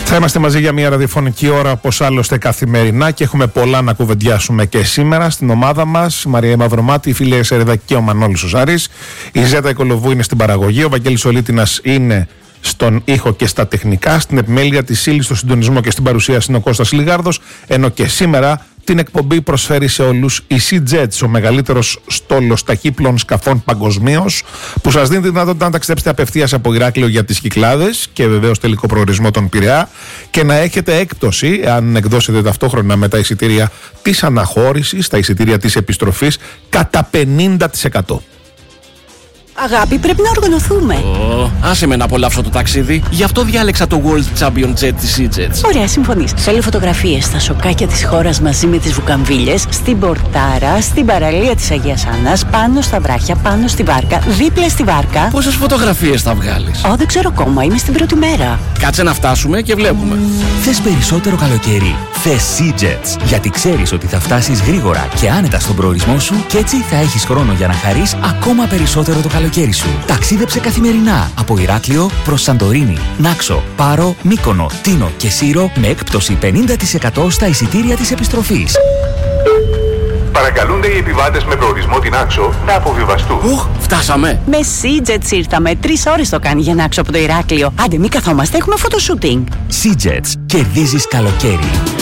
Θα είμαστε μαζί για μια ραδιοφωνική ώρα, όπως άλλωστε καθημερινά, και έχουμε πολλά να κουβεντιάσουμε και σήμερα στην ομάδα μας. Η Μαρία Μαυρομάτη, η φίλη Σερεδα και ο Μανώλης ο Ζάρης. Η Ζέτα Οικολοβού είναι στην παραγωγή. Ο Βαγγέλης Ολίτινας είναι στον ήχο και στα τεχνικά. Στην επιμέλεια της ύλης, στο συντονισμό και στην παρουσίαση είναι ο Κώστας Λιγάρδος. Ενώ και σήμερα την εκπομπή προσφέρει σε όλους η SeaJets, ο μεγαλύτερος στόλος ταχύπλων σκαφών παγκοσμίως, που σας δίνει τη δυνατότητα να ταξιδέψετε απευθείας από Ηράκλειο για τις Κυκλάδες και βεβαίως τελικό προορισμό τον Πειραιά, και να έχετε έκπτωση αν εκδώσετε ταυτόχρονα με τα εισιτήρια της αναχώρησης, τα εισιτήρια της επιστροφής, κατά 50%. Αγάπη, πρέπει να οργανωθούμε. Άσε με να απολαύσω το ταξίδι. Γι' αυτό διάλεξα το World Champion Jet της SeaJets. Ωραία, συμφωνείς. Θέλω φωτογραφίες στα σοκάκια της χώρας μαζί με τις βουκαμβίλες, στην Πορτάρα, στην παραλία της Αγίας Άννας, πάνω στα βράχια, πάνω στη βάρκα, δίπλα στη βάρκα. Πόσες φωτογραφίες θα βγάλεις? Δεν ξέρω ακόμα, είμαι στην πρώτη μέρα. Κάτσε να φτάσουμε και βλέπουμε. Θες περισσότερο καλοκαίρι? Θες SeaJets. Γιατί ξέρεις ότι θα φτάσεις γρήγορα και άνετα στον προορισμό σου, και έτσι θα έχεις χρόνο για να χαρείς ακόμα περισσότερο το καλοκαίρι σου. Ταξίδεψε καθημερινά από Ηράκλειο προς Σαντορίνη, Νάξο, Πάρο, Μύκονο, Τίνο και Σύρο με έκπτωση 50% στα εισιτήρια της επιστροφής. Παρακαλούνται οι επιβάτες με προορισμό την Νάξο να αποβιβαστούν. Φτάσαμε. Με SeaJets ήρθαμε. 3 ώρες το κάνει για Νάξο από το Ηράκλειο. Άντε, μην καθόμαστε, έχουμε φωτοσούτινγκ. SeaJets. Κερδίζεις καλοκαίρι.